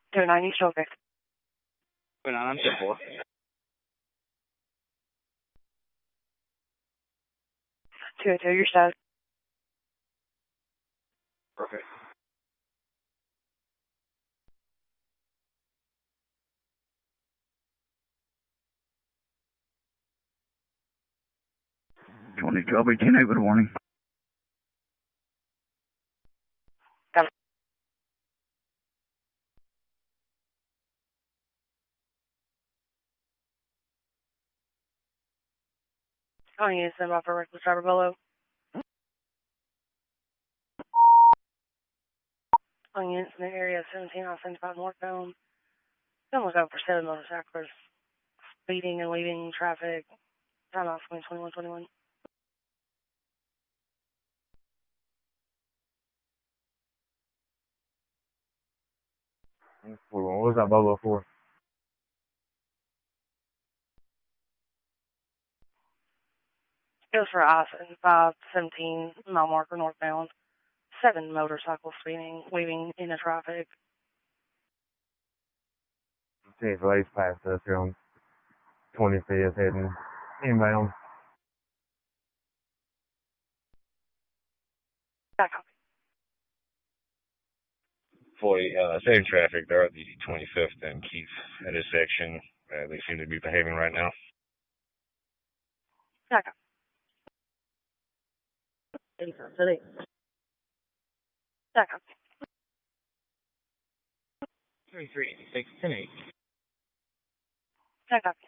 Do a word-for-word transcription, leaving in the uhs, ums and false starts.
two nine, you still okay? two nine, I'm ten four. two eight two, you're set. Perfect. twenty Shelby, ten eight with a warning. Got it. Oh, you send off for reckless driver below. On units in the area seventeen off seventy-five northbound. Don't look out for seven motorcycles speeding and leaving traffic. Time off twenty-one twenty-one. What was that Bolo for? It was for I seventy-five seventeen mile marker northbound. Seven motorcycles speeding, weaving into traffic. Chase Lace past us here on twenty-fifth heading inbound. Back up. forty, uh, same traffic. They're at the twenty-fifth and Keith intersection. Uh, they seem to be behaving right now. Back up. City. Back up. three three eight six ten eight. Back up.